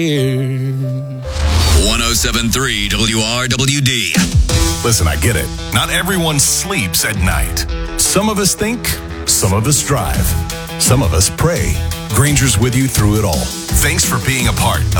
107.3 WRWD. Listen, I get it. Not everyone sleeps at night. Some of us think, some of us drive, some of us pray. Granger's with you through it all. Thanks for being a part of